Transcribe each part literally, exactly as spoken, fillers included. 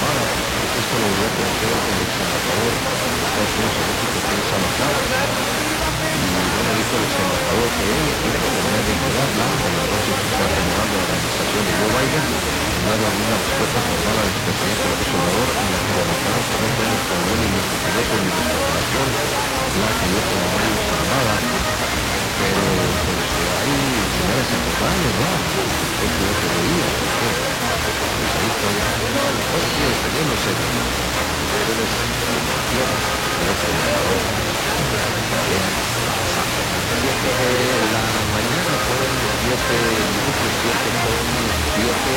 semana. Esto lo volvió a conocer el ex embajador de Estados Unidos en México, Ken Salazar. Y bueno, dijo el ex embajador que él tiene que terminar de integrarla, el entonces que está renovando la administración de Joe Biden, no ha dado alguna respuesta formal al expresidente López Obrador en la que remarcaron que no pueden promover ni nuestro piloto ni nuestra operación, la que yo como medio sin nada. Pero pues hay señales importantes, ¿no? Es lo que veía, porque pues ahí está, pues sí, defendiéndose de cuestiones financieras de este embajador. Bien, siete de la mañana con siete minutos, siete con siete.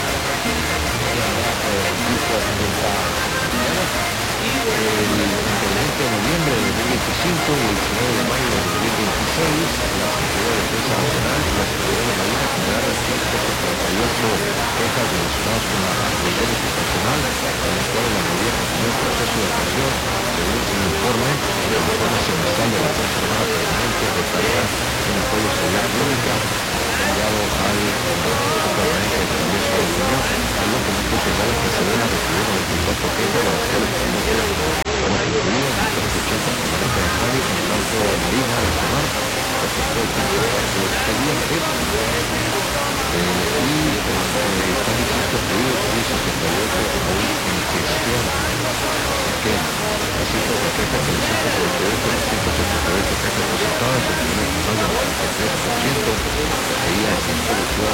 El veinte de noviembre de dos mil veinticinco y el diecinueve de mayo de dos mil veintiséis, la Secretaría de Defensa Nacional y la Secretaría de Marina generaron ciento setenta y ocho quejas relacionadas con la rebelión institucional, en las cuales la mayoría continuó el proceso de actuación, según un informe, el informe semestral de la Fuerza Armada Permanente de Tarea en Apoyo a Seguridad Pública, enviado al Consejo Permanente del Congreso de la Unión. Hay documentos legales que se ven a recibir veinticuatro quejas, de las cuales fueron concluidas ciento ochenta permanentes de radio, en tanto Marina Nacional presentó el quinto expediente eh, y eh, están dispuestos pedidos y setenta y ocho aún en gestión. Así que las cifras reflejan que los ciento cuarenta y ocho de las ciento setenta y ocho quejas presentadas, el nivel total del noventa y tres por ciento seguía sin solución.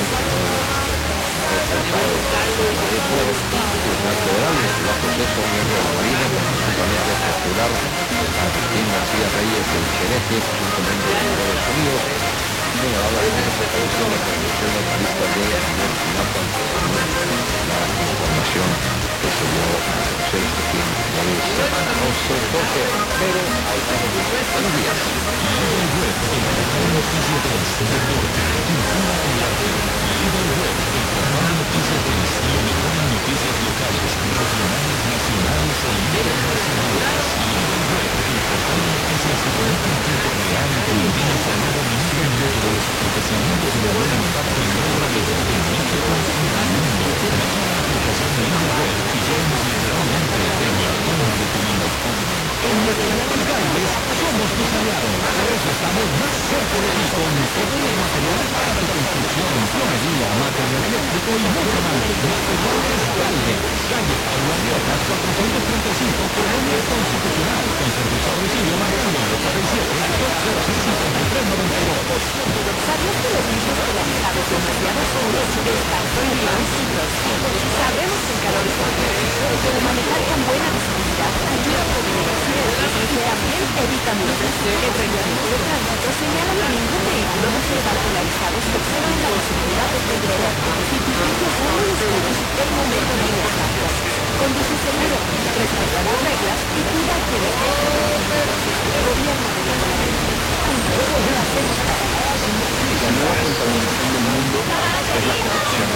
Retrasado eso, el Tribunal Federal vinculó a proceso a un miembro de la Marina por presuntamente capturar a Agustín García Reyes del Chereje, presuntamente de Estados Unidos, señalaba en esa causa la conducción de la lista de Ayotzinapa, la información que se dio a conocer este fin de semana. once doce, pero hay buenos días. Noticias locales, regionales, nacionales e internacionales. Importantes noticias que conectan tiempo real y bien informado minuto a minuto de los acontecimientos de mayor impacto en nuestra realidad en México y el mundo. Baja la aplicación de Media Web y llévanos literalmente en la toma de tu vida. En Materiales Grandes somos tus aliados. Por eso estamos más cerca de ti con todos los materiales para tu construcción, plomería, material eléctrico y mucho más. Materiales Grandes, calle Paula Riojas, cuatrocientos treinta y cinco, Colonia Constitucional, con servicio a domicilio marcando el ocho seis siete, dos cero seis, cinco tres nueve dos. ¿Sabías que los niños polarizados demasiado oscuros están prohibidos? Sabemos que el calor es beneficioso, pero manejar con buena visibilidad ayuda a prevenir accidentes y también evita multas. El reglamento de tránsito señala que ningún vehículo debe estar polarizado que observen la visibilidad de peligro. Si tus niños son muy oscuros, es momento de ir a las. Conduce seguro, respeta las reglas y cuida que los gobierno de la nación. La nueva contaminación del mundo es la corrupción.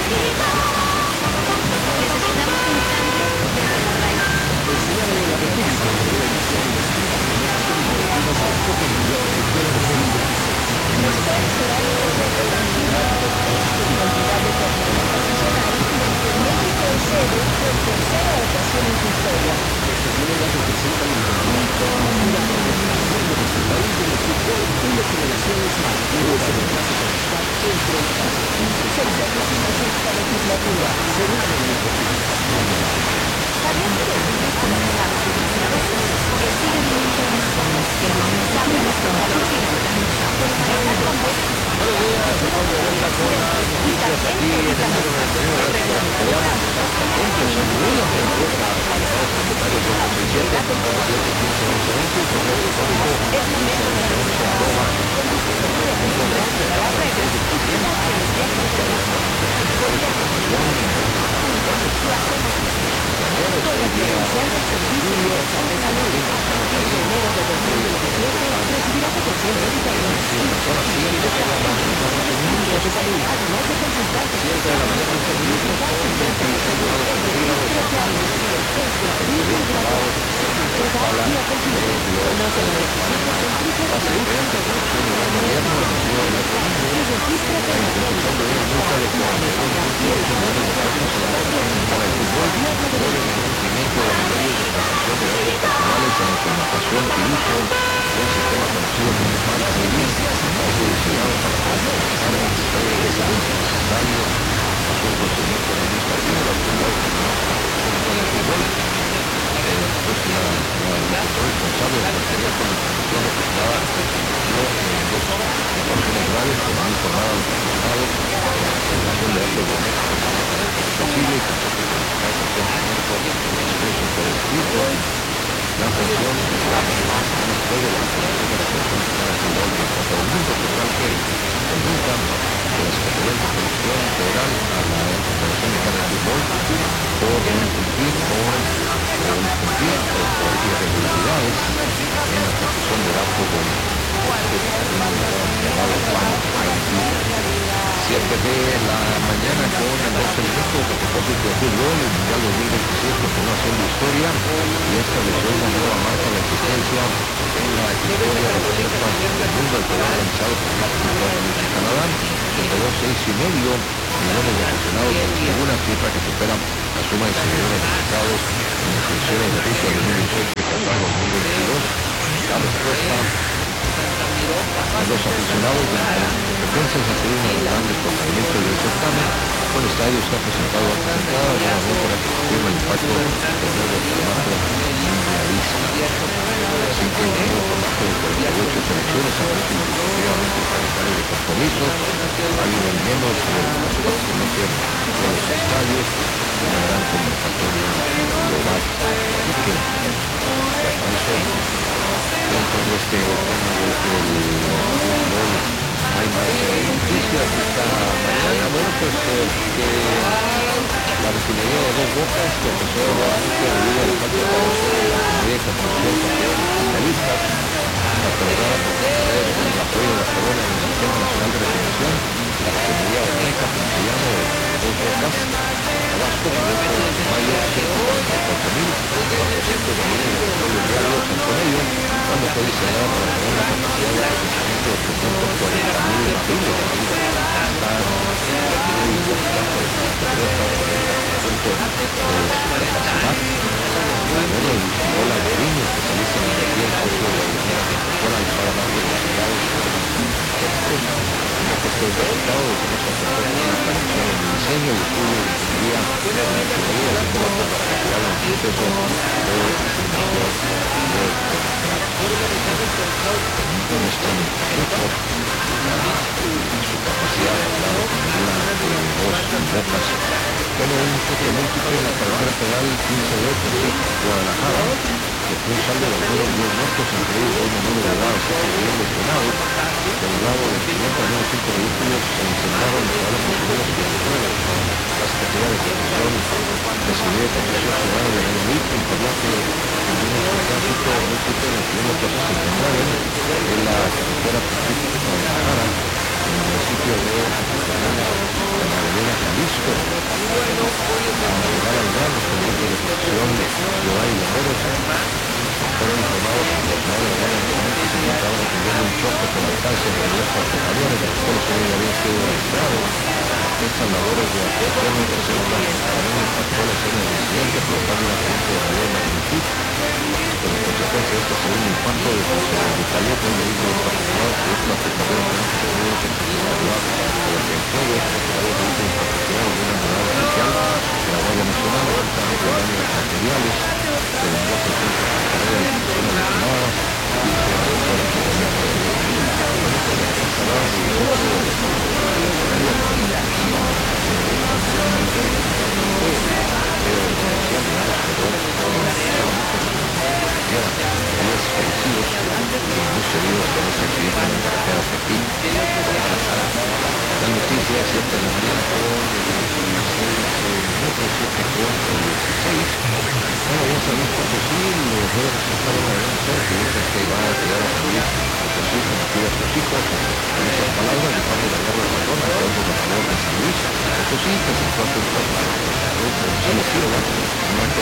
Necesitamos un cambio desde la raíz. El Senado de la República deberá iniciar investigaciones relativas al enfoque mundial de fuera de dos mil veintiséis. México es sede por tercera ocasión en su historia. Estos delegados representan el incremento en la participación de nuestro país en el fútbol en las generaciones más duras de clase de estar entre el país. Sexagésima sexta legislatura. Senado de la República. ¿Sabías que los niños polarizados demasiado oscuros reciben mucho mensajes que no saben explotar los tiempos? Por manejar con buena Buenos días, estamos de vuelta con las noticias aquí en el centro de contenido de la Comunidad. Entre saludos de Europa, los secretarios de la siete, siete, quince, once, veinte, y correo electrónico quince, once, once, arroba, atención, la más juego de las personas que son para el fútbol de Copa del Mundo, por lo que comunica que las categorías de selección podrán a la Federación Mexicana de Fútbol por incumplir con por incumplir o por irregularidades en la concesión de datos de llamado Juan siete de la mañana con doce minutos a propósito de fútbol. El Mundial dos mil veintiséis continúa siendo historia y estableció una nueva marca de existencia en la historia de las Copas del Mundo, el programa organizado por México, Estados Unidos y Canadá, que pagó seis y medio millones de aficionados en una cifra que supera la suma de seis millones de mercados en las selecciones de Rusia dos mil dieciocho y Qatar dos mil veintidós. La respuesta a los aficionados de las competencias ha sido un gran desplazamiento del certamen, con el estadio se ha presentado altas entradas, nuevamente la que confirma el impacto del nuevo formato mundialista. Así que el nuevo formato de cuarenta y ocho selecciones aparece significativamente el calendario de compromisos, hay un menos de las cuatro que meten en los estadios, una gran convocatoria global. Así que, ya con eso, dentro de este tema del fútbol hay más noticias esta mañana. Bueno, pues eh, que la refinería de Dos Bocas, que empezó nuevamente debido a la falta de pago sobre la refinería de construcción campeón especialistas, acordada por conceder el apoyo de la corona en el Sistema Nacional de Refinación, la refinería de Meca, como se llama, de Dos Bocas, Tabasco, proyecto de mayo, ciento cuarenta y cuatro mil cuatrocientos millones de petróleo diarios en promedio, cuando fue diseñada para tener una capacidad de procesamiento de trescientos cuarenta mil barriles. Está muy importante el sector de su capacidad. Bueno, Luis Nicola Godínez, especialista en energía, socio de la Unidad de Coca-Cola, y para dar los resultados técnicos. Este resultado de que no se afectó con una planeación en el diseño y estudio de ingeniería de la ingeniería, así como por la capacidad del proceso de asignación de un extremo su capacidad de la de dos bocas. Bueno, un choque múltiple en la carretera federal quince de ocho, Guadalajara, que fue un saldo de al menos diez muertos, entre ellos dos menores de edad, siete de ellos lesionados. Del lado del accidente, al menos cinco vehículos se incendiaron y ahora construidos que fueron. La Secretaría de Protección de Seguridad y Protección Ciudadana de Nayarit informó que tuvimos un tránsito múltiple en el kilómetro sesenta y nueve en la carretera Pacífico Guadalajara, en el municipio de Magdalena, Jalisco. Para llegar al lugar, los comandantes de protección de Giovanni Lameros fueron informados por los ciudadanos de la que se encontraban atendiendo un choque con alcance de diversos camiones, de los cuales uno había sido registrado. Estas labores de atención no presentan también impactó la escena del incidente, provocando un accidente de mayor magnitud. Como consecuencia de este segundo impacto, de se detalló que un vehículo particular que es la afectación de un seguro que se llevaba por el fuego, varios vehículos particulares y una unidad oficial de la Guardia Nacional, resultaron con daños materiales, se vendió a trescientos cincuenta y nueve personas lesionadas y se realizó la seguridad de la noticia siete de la mañana con siete con dieciséis. Bueno, ya sabéis por sí, los nuevos resultados de la ser que dicen que va a quedar a salir por sí con aquellos sus hijos. En esas palabras, de parte de la Carla Patrona, que es gobernador de San Luis, eso sí, presentó a su hijo, González Silva, un acto